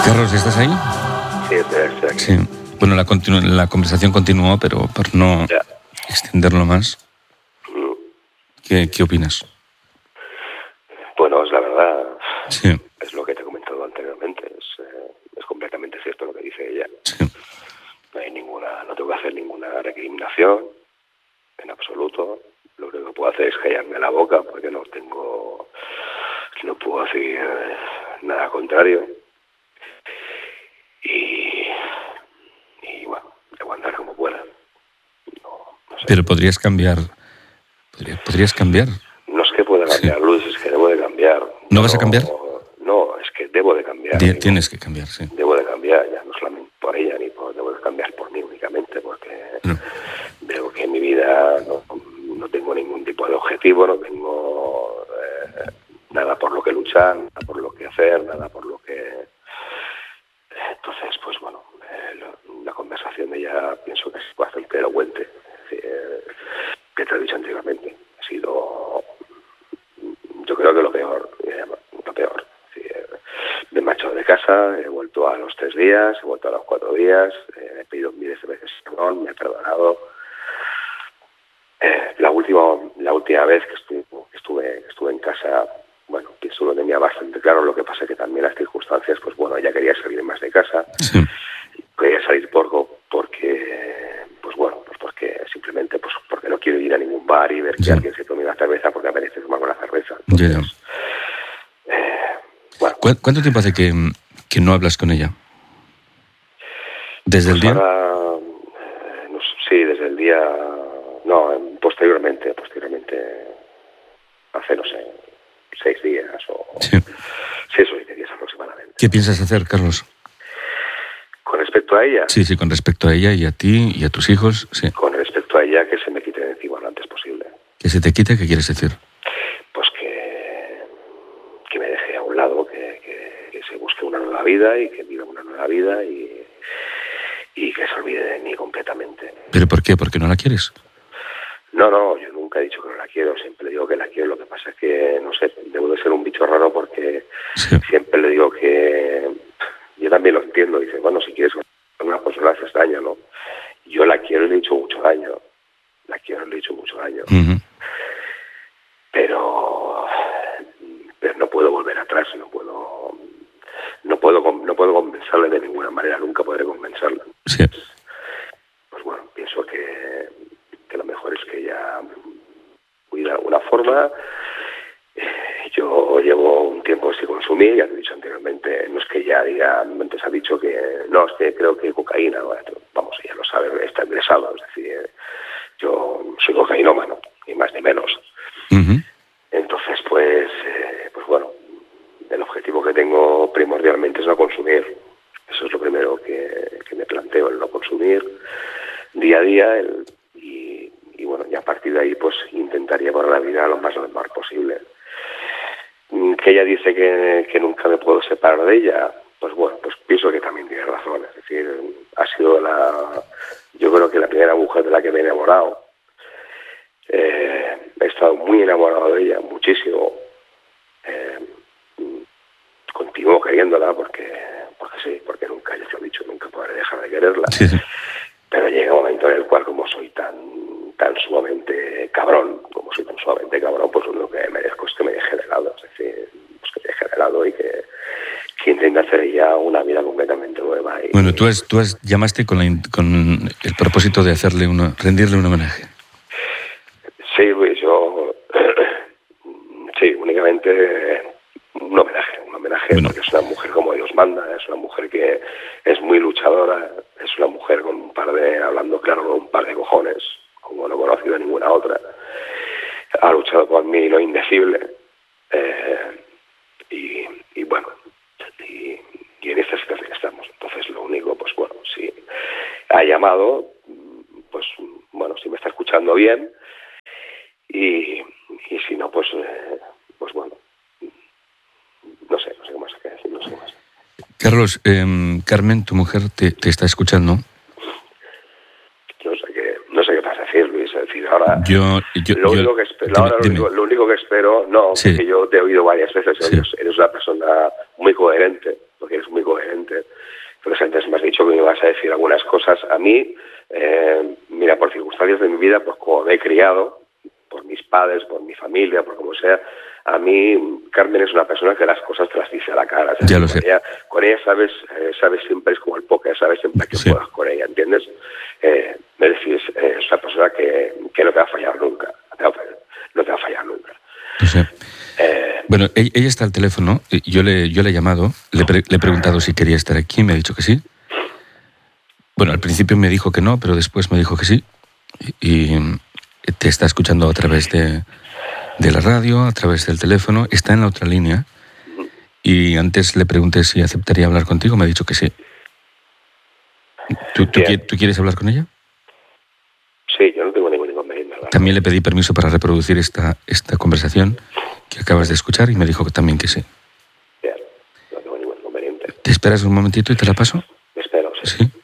Carlos, ¿estás ahí? Sí, estoy aquí. Sí. Bueno, la conversación continuó, pero por no extenderlo más, ¿qué opinas? Bueno, es la verdad. Sí. Es lo que te he comentado anteriormente. Es completamente cierto lo que dice ella. Sí. No tengo que hacer ninguna recriminación, en absoluto. Lo único que puedo hacer es callarme la boca, porque no puedo decir nada contrario. Y bueno, debo andar como pueda. No sé. Pero podrías cambiar. ¿Podrías cambiar? No es que pueda cambiar, sí. Luz, es que debo de cambiar. ¿No vas a cambiar? No, es que debo de cambiar. Tienes que cambiar, sí. Debo de cambiar, ya no solamente por ella, debo de cambiar por mí únicamente, porque veo que en mi vida no tengo ningún tipo de objetivo, no tengo nada por lo que luchar, nada por lo que hacer, nada por lo que... Entonces, pues bueno, la conversación de ella pienso que es bastante elocuente. Que te he dicho anteriormente, ha sido, yo creo que lo peor. Me he marchado de casa, he vuelto a los 3 días, he vuelto a los 4 días, he pedido miles de veces perdón, me ha perdonado. La última vez que estuve en casa, bueno, pienso lo tenía bastante claro, lo que pasa que también las circunstancias, pues bueno, ella quería salir más de casa, sí. Quería salir porque simplemente porque no quiero ir a ningún bar y ver que alguien se tome una cerveza porque apetece tomar una cerveza. Entonces, bueno. ¿Cuánto tiempo hace que no hablas con ella? ¿Desde el día? Ahora, sí, desde el día... No, posteriormente, hace, no sé, 6 días o... Sí. 6 o 7 días aproximadamente. ¿Qué piensas hacer, Carlos? ¿Con respecto a ella? Sí, con respecto a ella y a ti y a tus hijos, sí. Con respecto a ella, que se me quite de encima lo antes posible. ¿Que se te quite? ¿Qué quieres decir? Pues que me deje a un lado, que se busque una nueva vida y que viva una nueva vida y que se olvide de mí completamente. ¿Pero por qué? ¿Porque no la quieres? No, yo nunca he dicho que no la quiero, siempre digo que la quiero. Lo que pasa es que, no sé, debo de ser un bicho raro porque siempre le digo que... Yo también lo entiendo, dice, bueno, si quieres a una persona haces daño, ¿no? Yo la quiero y le he hecho mucho daño. Uh-huh. Pero no puedo volver atrás, no puedo convencerle de ninguna manera, nunca podré convencerle. Sí. Pues bueno, pienso que lo mejor es que ella cuide de alguna forma. Yo llevo un tiempo sin consumir, ya te he dicho anteriormente, no es que ella diga, antes ha dicho que no, es que creo que cocaína, vamos, ella lo sabe, está ingresado, es decir, yo soy cocainómano, ni más ni menos. Uh-huh. Entonces, pues bueno, el objetivo que tengo primordialmente es no consumir. Eso es lo primero que me planteo, el no consumir día a día, y bueno, y a partir de ahí pues intentaría poner la vida lo más normal posible. Que ella dice que nunca me puedo separar de ella, pues bueno, pues pienso que también tiene razón. Es decir, ha sido yo creo que la primera mujer de la que me he enamorado. He estado muy enamorado de ella, muchísimo. Continúo queriéndola porque porque nunca, ya te lo he dicho, nunca podré dejar de quererla. Sí. Pero llega un momento en el cual, como soy tan sumamente cabrón, pues lo único que merezco es que me deje de lado, es decir, pues que me deje de lado y que intente hacer ella una vida completamente nueva. Bueno, tú llamaste con el propósito de rendirle un homenaje. Sí, Luis, yo sí, únicamente un homenaje, bueno. Porque es una mujer como Dios manda, es una mujer que es muy luchadora, es una mujer hablando claro, con un par de cojones, como no he conocido a ninguna otra. Ha luchado por mí lo indecible, y bueno, y en esta situación estamos. Entonces lo único, pues bueno, si ha llamado, pues bueno, si me está escuchando bien, y si no, pues bueno, no sé qué más hay que decir, no sé más. Carlos, Carmen, tu mujer, te está escuchando. No sé qué vas a decir, Luis. Es decir, ahora lo único que espero, no, sí. Porque yo te he oído varias veces, sí. Eres una persona muy coherente, porque eres muy coherente. perfectamente. Entonces antes me has dicho que me ibas a decir algunas cosas. A mí, mira, por circunstancias de mi vida, pues como me he criado, por mis padres, por mi familia, por como sea, a mí Carmen es una persona que las cosas te las dice a la cara. O sea, ya lo sé. Con ella sabes siempre, es como el póker, sabes siempre que juegas con ella, ¿entiendes? Es decir, es una persona que no te va a fallar nunca, no te va a fallar nunca. No sé. Bueno, ella está al teléfono, yo le he llamado, le he preguntado si quería estar aquí, me ha dicho que sí. Bueno, al principio me dijo que no, pero después me dijo que sí. Y te está escuchando a través de la radio, a través del teléfono, está en la otra línea. Y antes le pregunté si aceptaría hablar contigo, me ha dicho que sí. ¿Tú quieres hablar con ella? Sí, yo no tengo ningún inconveniente. También le pedí permiso para reproducir esta conversación que acabas de escuchar y me dijo que también que sí. Bien, no tengo ningún inconveniente. ¿Te esperas un momentito y te la paso? Me espero, sí. ¿Sí?